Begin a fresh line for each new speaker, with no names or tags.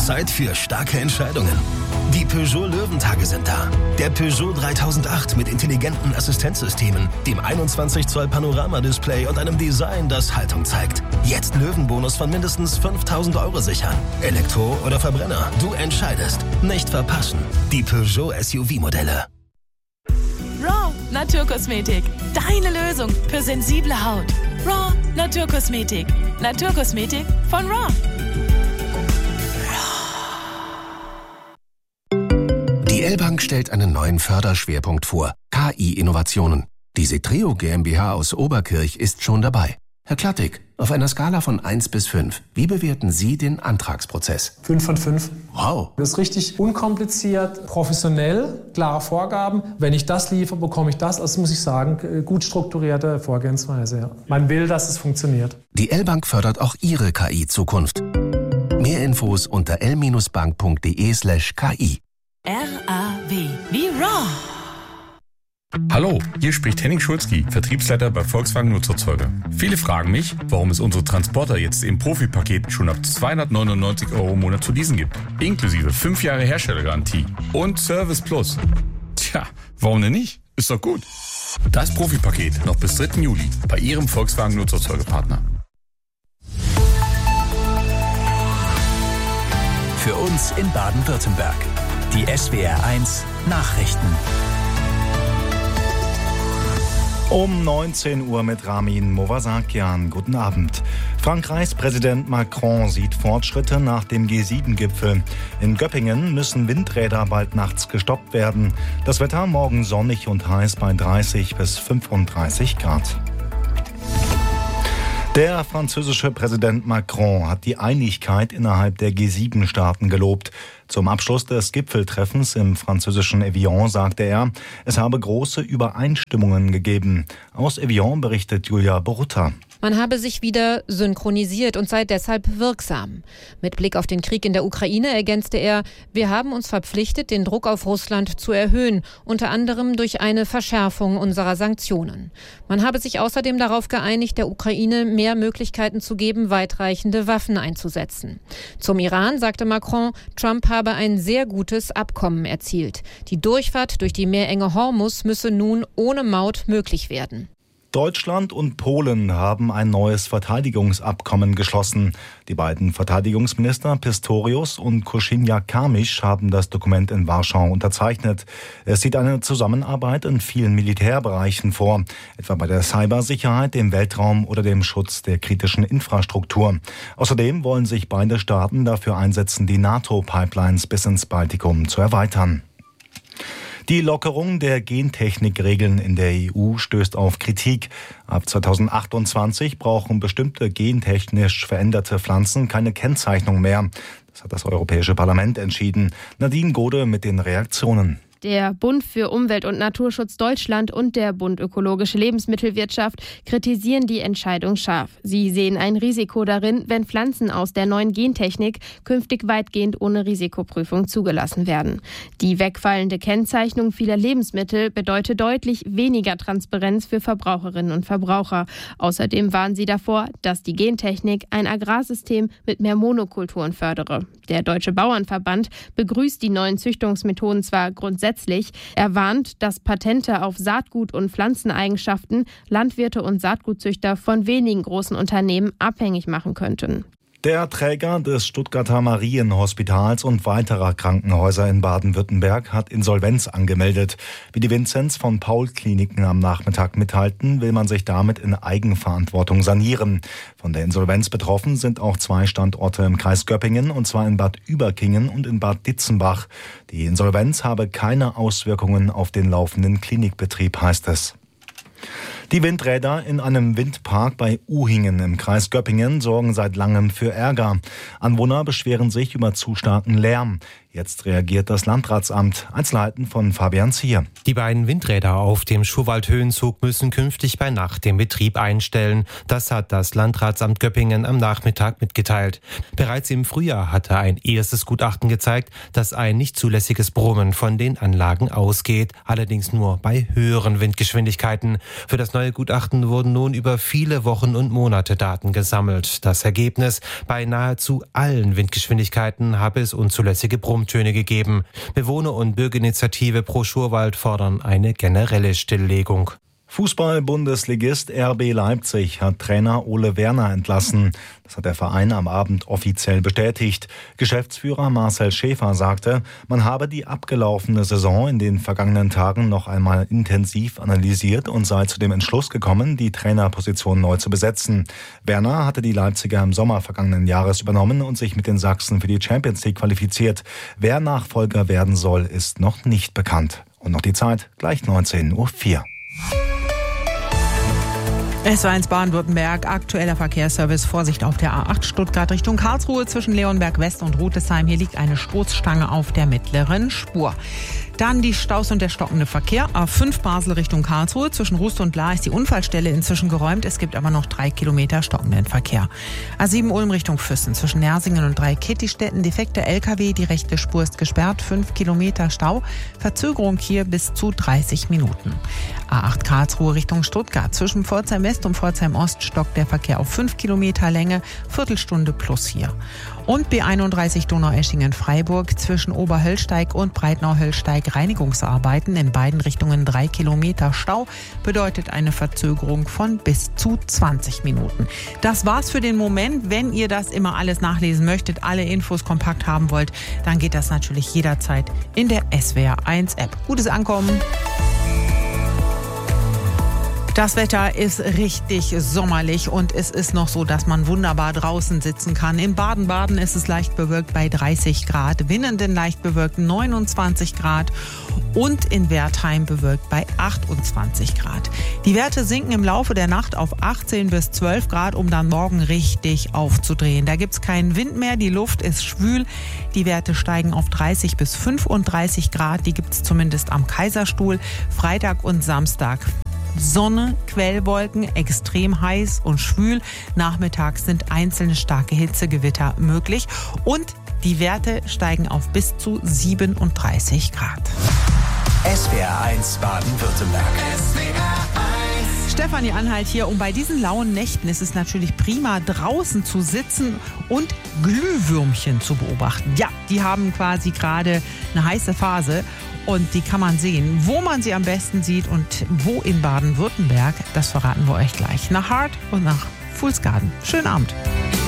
Zeit für starke Entscheidungen. Die Peugeot Löwentage sind da. Der Peugeot 3008 mit intelligenten Assistenzsystemen, dem 21 Zoll Panoramadisplay und einem Design, das Haltung zeigt. Jetzt Löwenbonus von mindestens 5.000 € sichern. Elektro oder Verbrenner, du entscheidest. Nicht verpassen. Die Peugeot SUV-Modelle.
Raw Naturkosmetik. Deine Lösung für sensible Haut. Raw Naturkosmetik. Naturkosmetik von Raw.
Die L-Bank stellt einen neuen Förderschwerpunkt vor. KI-Innovationen. Die Setreo GmbH aus Oberkirch ist schon dabei. Herr Klattig, auf einer Skala von 1 bis 5, wie bewerten Sie den Antragsprozess?
5 von 5.
Wow.
Das ist richtig unkompliziert, professionell, klare Vorgaben. Wenn ich das liefere, bekomme ich das. Also muss ich sagen, gut strukturierte Vorgehensweise. Ja. Man will, dass es funktioniert.
Die L-Bank fördert auch Ihre KI-Zukunft. Mehr Infos unter l-bank.de/ki.
RAW wie Raw.
Hallo, hier spricht Henning Schulzki, Vertriebsleiter bei Volkswagen Nutzerzeuger. Viele fragen mich, warum es unsere Transporter jetzt im Profipaket schon ab 299 € im Monat zu leasen gibt. Inklusive 5 Jahre Herstellergarantie und Service Plus. Tja, warum denn nicht? Ist doch gut. Das Profipaket noch bis 3. Juli bei Ihrem Volkswagen Nutzerzeugerpartner.
Für uns in Baden-Württemberg. Die SWR1 Nachrichten.
Um 19 Uhr mit Ramin Movasakian. Guten Abend. Frankreichs Präsident Macron sieht Fortschritte nach dem G7-Gipfel. In Göppingen müssen Windräder bald nachts gestoppt werden. Das Wetter morgen sonnig und heiß bei 30 bis 35 Grad. Der französische Präsident Macron hat die Einigkeit innerhalb der G7-Staaten gelobt. Zum Abschluss des Gipfeltreffens im französischen Evian sagte er, es habe große Übereinstimmungen gegeben. Aus Evian berichtet Julia Borutta.
Man habe sich wieder synchronisiert und sei deshalb wirksam. Mit Blick auf den Krieg in der Ukraine ergänzte er, wir haben uns verpflichtet, den Druck auf Russland zu erhöhen, unter anderem durch eine Verschärfung unserer Sanktionen. Man habe sich außerdem darauf geeinigt, der Ukraine mehr Möglichkeiten zu geben, weitreichende Waffen einzusetzen. Zum Iran sagte Macron, Trump habe ein sehr gutes Abkommen erzielt. Die Durchfahrt durch die Meerenge Hormuz müsse nun ohne Maut möglich werden.
Deutschland und Polen haben ein neues Verteidigungsabkommen geschlossen. Die beiden Verteidigungsminister Pistorius und Koszyniak-Kamysz haben das Dokument in Warschau unterzeichnet. Es sieht eine Zusammenarbeit in vielen Militärbereichen vor, etwa bei der Cybersicherheit, dem Weltraum oder dem Schutz der kritischen Infrastruktur. Außerdem wollen sich beide Staaten dafür einsetzen, die NATO-Pipelines bis ins Baltikum zu erweitern. Die Lockerung der Gentechnikregeln in der EU stößt auf Kritik. Ab 2028 brauchen bestimmte gentechnisch veränderte Pflanzen keine Kennzeichnung mehr. Das hat das Europäische Parlament entschieden. Nadine Gode mit den Reaktionen.
Der Bund für Umwelt- und Naturschutz Deutschland und der Bund Ökologische Lebensmittelwirtschaft kritisieren die Entscheidung scharf. Sie sehen ein Risiko darin, wenn Pflanzen aus der neuen Gentechnik künftig weitgehend ohne Risikoprüfung zugelassen werden. Die wegfallende Kennzeichnung vieler Lebensmittel bedeutet deutlich weniger Transparenz für Verbraucherinnen und Verbraucher. Außerdem warnen sie davor, dass die Gentechnik ein Agrarsystem mit mehr Monokulturen fördere. Der Deutsche Bauernverband begrüßt die neuen Züchtungsmethoden zwar grundsätzlich. Er warnt, dass Patente auf Saatgut- und Pflanzeneigenschaften Landwirte und Saatgutzüchter von wenigen großen Unternehmen abhängig machen könnten.
Der Träger des Stuttgarter Marienhospitals und weiterer Krankenhäuser in Baden-Württemberg hat Insolvenz angemeldet. Wie die Vinzenz von Paul Kliniken am Nachmittag mitteilten, will man sich damit in Eigenverantwortung sanieren. Von der Insolvenz betroffen sind auch 2 Standorte im Kreis Göppingen, und zwar in Bad Überkingen und in Bad Ditzenbach. Die Insolvenz habe keine Auswirkungen auf den laufenden Klinikbetrieb, heißt es. Die Windräder in einem Windpark bei Uhingen im Kreis Göppingen sorgen seit langem für Ärger. Anwohner beschweren sich über zu starken Lärm. Jetzt reagiert das Landratsamt. Einzelheiten von Fabian Zier.
Die beiden Windräder auf dem Schuwald-Höhenzug müssen künftig bei Nacht den Betrieb einstellen. Das hat das Landratsamt Göppingen am Nachmittag mitgeteilt. Bereits im Frühjahr hatte ein erstes Gutachten gezeigt, dass ein nicht zulässiges Brummen von den Anlagen ausgeht. Allerdings nur bei höheren Windgeschwindigkeiten. Für das neue Gutachten wurden nun über viele Wochen und Monate Daten gesammelt. Das Ergebnis: bei nahezu allen Windgeschwindigkeiten habe es unzulässige Brummtöne gegeben. Bewohner und Bürgerinitiative Pro Schurwald fordern eine generelle Stilllegung.
Fußball-Bundesligist RB Leipzig hat Trainer Ole Werner entlassen. Das hat der Verein am Abend offiziell bestätigt. Geschäftsführer Marcel Schäfer sagte, man habe die abgelaufene Saison in den vergangenen Tagen noch einmal intensiv analysiert und sei zu dem Entschluss gekommen, die Trainerposition neu zu besetzen. Werner hatte die Leipziger im Sommer vergangenen Jahres übernommen und sich mit den Sachsen für die Champions League qualifiziert. Wer Nachfolger werden soll, ist noch nicht bekannt. Und noch die Zeit, gleich 19:04 Uhr.
SW1 Baden-Württemberg, aktueller Verkehrsservice, Vorsicht auf der A8 Stuttgart Richtung Karlsruhe zwischen Leonberg West und Rudesheim. Hier liegt eine Stoßstange auf der mittleren Spur. Dann die Staus und der stockende Verkehr. A5 Basel Richtung Karlsruhe. Zwischen Rust und Lahr ist die Unfallstelle inzwischen geräumt. Es gibt aber noch 3 Kilometer stockenden Verkehr. A7 Ulm Richtung Füssen. Zwischen Nersingen und Dreikittistetten defekte LKW. Die rechte Spur ist gesperrt. 5 Kilometer Stau. Verzögerung hier bis zu 30 Minuten. A8 Karlsruhe Richtung Stuttgart. Zwischen Pforzheim West und Pforzheim Ost stockt der Verkehr auf 5 Kilometer Länge. Viertelstunde plus hier. Und B31 Donaueschingen-Freiburg zwischen Oberhöllsteig und Breitnau-Höllsteig Reinigungsarbeiten in beiden Richtungen 3 Kilometer Stau bedeutet eine Verzögerung von bis zu 20 Minuten. Das war's für den Moment. Wenn ihr das immer alles nachlesen möchtet, alle Infos kompakt haben wollt, dann geht das natürlich jederzeit in der SWR1 App. Gutes Ankommen. Das Wetter ist richtig sommerlich und es ist noch so, dass man wunderbar draußen sitzen kann. In Baden-Baden ist es leicht bewölkt bei 30 Grad, Winnenden leicht bewölkt 29 Grad und in Wertheim bewölkt bei 28 Grad. Die Werte sinken im Laufe der Nacht auf 18 bis 12 Grad, um dann morgen richtig aufzudrehen. Da gibt's keinen Wind mehr, die Luft ist schwül. Die Werte steigen auf 30 bis 35 Grad, die gibt's zumindest am Kaiserstuhl. Freitag und Samstag Sonne, Quellwolken, extrem heiß und schwül. Nachmittags sind einzelne starke Hitzegewitter möglich und die Werte steigen auf bis zu 37 Grad.
SWR1 Baden-Württemberg.
Stefanie Anhalt hier und bei diesen lauen Nächten ist es natürlich prima, draußen zu sitzen und Glühwürmchen zu beobachten. Ja, die haben quasi gerade eine heiße Phase. Und die kann man sehen. Wo man sie am besten sieht und wo in Baden-Württemberg, das verraten wir euch gleich. Nach Hart und nach Fool's Garden. Schönen Abend.